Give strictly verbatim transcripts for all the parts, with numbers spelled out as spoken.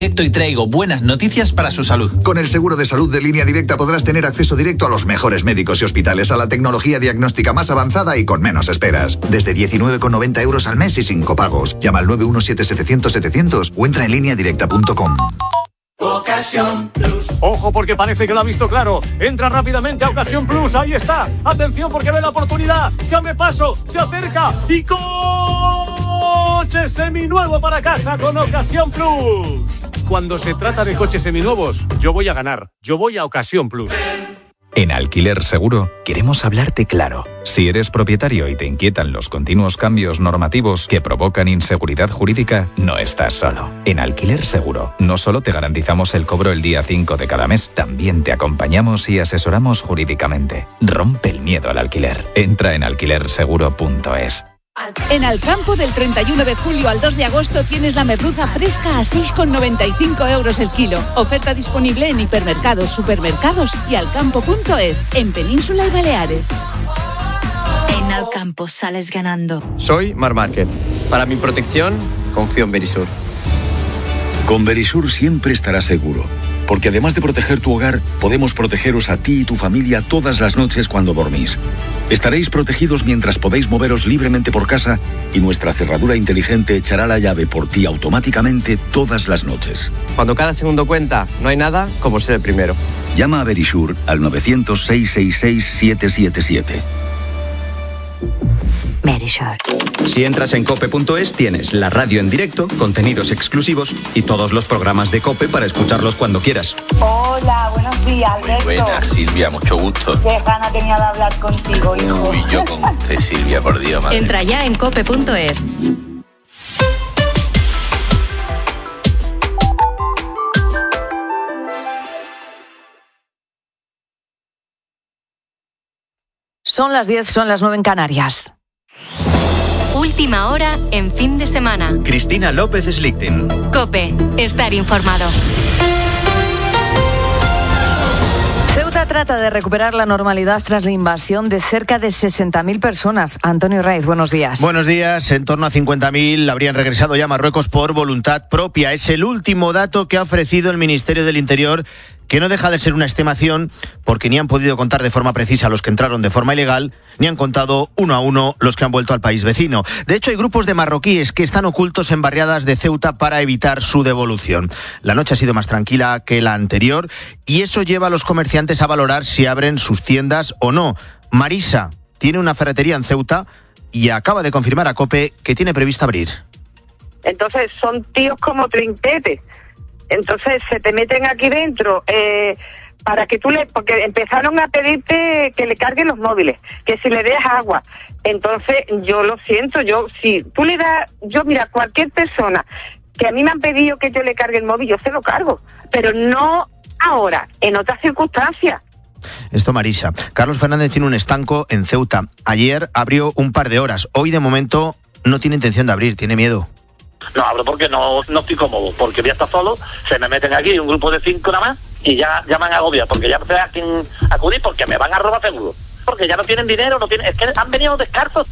Y traigo buenas noticias para su salud. Con el seguro de salud de Línea Directa podrás tener acceso directo a los mejores médicos y hospitales, a la tecnología diagnóstica más avanzada y con menos esperas. Desde diecinueve con noventa euros al mes y sin copagos. Llama al nueve uno siete setecientos setecientos o entra en línea directa punto com. Ocasión Plus. Ojo, porque parece que lo ha visto claro. Entra rápidamente a Ocasión Plus. Ahí está. Atención, porque ve la oportunidad. Se abre paso, se acerca y coche seminuevo para casa con Ocasión Plus. Cuando se trata de coches seminuevos, yo voy a ganar. Yo voy a Ocasión Plus. En Alquiler Seguro queremos hablarte claro. Si eres propietario y te inquietan los continuos cambios normativos que provocan inseguridad jurídica, no estás solo. En Alquiler Seguro no solo te garantizamos el cobro el día cinco de cada mes, también te acompañamos y asesoramos jurídicamente. Rompe el miedo al alquiler. Entra en alquiler seguro punto es. En Alcampo, del treinta y uno de julio al dos de agosto, tienes la merluza fresca a seis con noventa y cinco euros el kilo. Oferta disponible en hipermercados, supermercados y alcampo punto es, en Península y Baleares. En Alcampo sales ganando. Soy Mar Márquez. Para mi protección, confío en Verisur. Con Verisur siempre estarás seguro, porque además de proteger tu hogar, podemos protegeros a ti y tu familia todas las noches cuando dormís. Estaréis protegidos mientras podéis moveros libremente por casa y nuestra cerradura inteligente echará la llave por ti automáticamente todas las noches. Cuando cada segundo cuenta, no hay nada como ser el primero. Llama a Verisur al nueve cero cero, seis seis seis, siete siete siete. Verisur. Si entras en cope punto es, tienes la radio en directo, contenidos exclusivos y todos los programas de COPE para escucharlos cuando quieras. Hola, buenos días, Alberto. Muy buenas, Silvia, mucho gusto. Qué gana tenía de hablar contigo, hijo. Uy, yo con usted, Silvia, por Dios, madre. Entra ya en cope punto es. Son las diez, son las nueve en Canarias. Última hora en fin de semana. Cristina López Slichting. COPE, estar informado. Ceuta trata de recuperar la normalidad tras la invasión de cerca de sesenta mil personas. Antonio Raiz, buenos días. Buenos días. En torno a cincuenta mil habrían regresado ya a Marruecos por voluntad propia. Es el último dato que ha ofrecido el Ministerio del Interior, que no deja de ser una estimación porque ni han podido contar de forma precisa los que entraron de forma ilegal, ni han contado uno a uno los que han vuelto al país vecino. De hecho, hay grupos de marroquíes que están ocultos en barriadas de Ceuta para evitar su devolución. La noche ha sido más tranquila que la anterior y eso lleva a los comerciantes a valorar si abren sus tiendas o no. Marisa tiene una ferretería en Ceuta y acaba de confirmar a COPE que tiene previsto abrir. Entonces son tíos como trinquetes. Entonces se te meten aquí dentro eh, para que tú le... Porque empezaron a pedirte que le carguen los móviles, que si le des agua. Entonces yo lo siento, yo si tú le das... Yo mira, cualquier persona que a mí me han pedido que yo le cargue el móvil, yo se lo cargo. Pero no ahora, en otras circunstancias. Esto, Marisa. Carlos Fernández tiene un estanco en Ceuta. Ayer abrió un par de horas. Hoy, de momento, no tiene intención de abrir, tiene miedo. No abro porque no, no estoy cómodo, porque voy a estar solo, se me meten aquí un grupo de cinco nada más y ya, ya me han agobiado, porque ya no sé a quién acudir, porque me van a robar seguro, porque ya no tienen dinero, no tienen, es que han venido descalzos.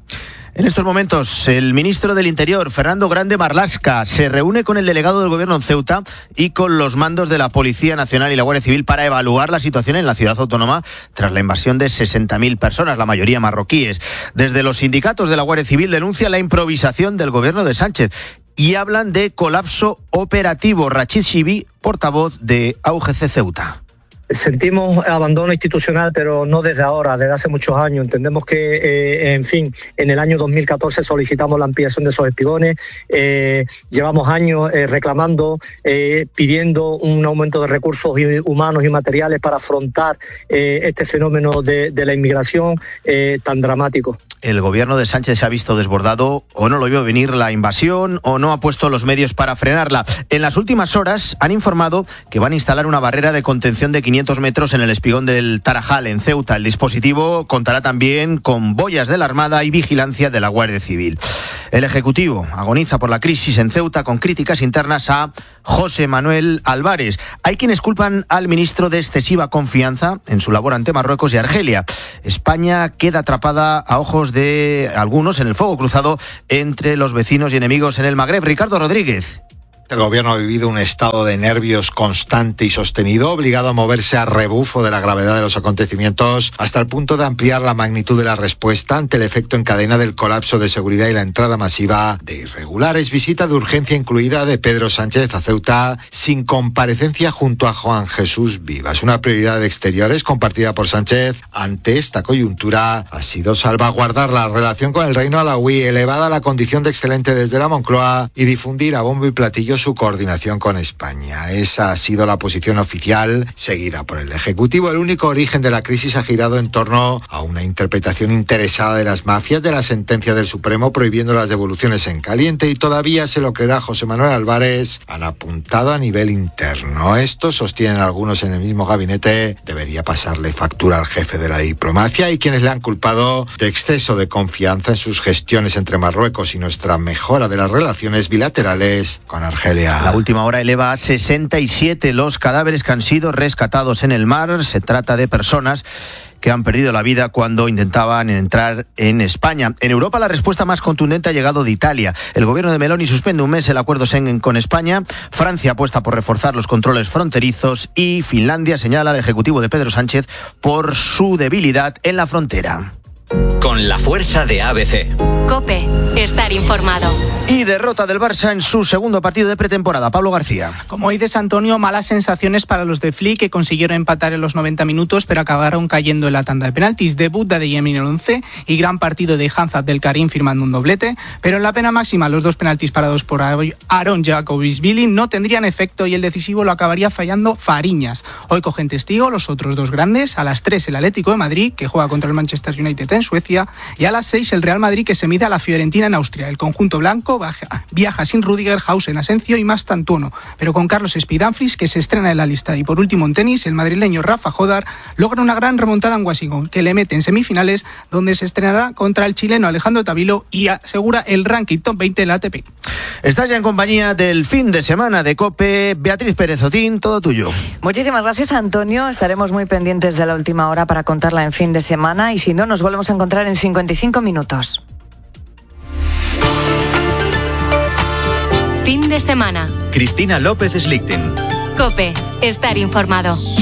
En estos momentos, el ministro del Interior, Fernando Grande Marlaska, se reúne con el delegado del Gobierno en Ceuta y con los mandos de la Policía Nacional y la Guardia Civil para evaluar la situación en la ciudad autónoma tras la invasión de sesenta mil personas, la mayoría marroquíes. Desde los sindicatos de la Guardia Civil denuncian la improvisación del Gobierno de Sánchez y hablan de colapso operativo. Rachid Shibi, portavoz de A U G C Ceuta. Sentimos abandono institucional, pero no desde ahora, desde hace muchos años. Entendemos que, eh, en fin, en el año dos mil catorce solicitamos la ampliación de esos espigones. Eh, llevamos años eh, reclamando, eh, pidiendo un aumento de recursos humanos y materiales para afrontar eh, este fenómeno de, de la inmigración eh, tan dramático. El gobierno de Sánchez se ha visto desbordado, o no lo vio venir la invasión, o no ha puesto los medios para frenarla. En las últimas horas han informado que van a instalar una barrera de contención de quinientos metros en el espigón del Tarajal, en Ceuta. El dispositivo contará también con boyas de la Armada y vigilancia de la Guardia Civil. El Ejecutivo agoniza por la crisis en Ceuta con críticas internas a José Manuel Álvarez. Hay quienes culpan al ministro de excesiva confianza en su labor ante Marruecos y Argelia. España queda atrapada a ojos de algunos en el fuego cruzado entre los vecinos y enemigos en el Magreb. Ricardo Rodríguez. El gobierno ha vivido un estado de nervios constante y sostenido, obligado a moverse a rebufo de la gravedad de los acontecimientos, hasta el punto de ampliar la magnitud de la respuesta ante el efecto en cadena del colapso de seguridad y la entrada masiva de irregulares. Visita de urgencia incluida de Pedro Sánchez a Ceuta, sin comparecencia junto a Juan Jesús Vivas. Una prioridad de exteriores compartida por Sánchez ante esta coyuntura ha sido salvaguardar la relación con el reino alauí, elevada a la condición de excelente desde la Moncloa, y difundir a bombo y platillo su coordinación con España. Esa ha sido la posición oficial, seguida por el Ejecutivo. El único origen de la crisis ha girado en torno a una interpretación interesada de las mafias de la sentencia del Supremo prohibiendo las devoluciones en caliente, y todavía se lo creerá José Manuel Álvarez, han apuntado a nivel interno. Esto, sostienen algunos en el mismo gabinete, debería pasarle factura al jefe de la diplomacia y quienes le han culpado de exceso de confianza en sus gestiones entre Marruecos y nuestra mejora de las relaciones bilaterales con Argelia. La última hora eleva a sesenta y siete los cadáveres que han sido rescatados en el mar. Se trata de personas que han perdido la vida cuando intentaban entrar en España. En Europa la respuesta más contundente ha llegado de Italia. El gobierno de Meloni suspende un mes el acuerdo Schengen con España. Francia apuesta por reforzar los controles fronterizos y Finlandia señala al ejecutivo de Pedro Sánchez por su debilidad en la frontera. Con la fuerza de A B C. COPE, estar informado. Y derrota del Barça en su segundo partido de pretemporada. Pablo García. Como dices, Antonio, malas sensaciones para los de Flick, que consiguieron empatar en los noventa minutos, pero acabaron cayendo en la tanda de penaltis. Debut de Adeyemi en el once y gran partido de Hamza Abdelkarim firmando un doblete, pero en la pena máxima los dos penaltis parados por Aaron Jacobisvili no tendrían efecto y el decisivo lo acabaría fallando Fariñas. Hoy cogen testigo los otros dos grandes. A las tres el Atlético de Madrid, que juega contra el Manchester United en Suecia, y a las seis el Real Madrid, que se mide a la Fiorentina en Austria. El conjunto blanco viaja sin Rüdiger, Hausen, Asencio y Mastantuono, pero con Carlos Spidanfris, que se estrena en la lista. Y por último en tenis, el madrileño Rafa Jodar logra una gran remontada en Washington, que le mete en semifinales, donde se estrenará contra el chileno Alejandro Tavilo y asegura el ranking top veinte en la A T P. Estás ya en compañía del fin de semana de COPE. Beatriz Pérez Otín, todo tuyo. Muchísimas gracias, Antonio. Estaremos muy pendientes de la última hora para contarla en fin de semana, y si no, nos volvemos a encontrar en cincuenta y cinco minutos. Fin de semana. Cristina López Slichting. COPE, estar informado.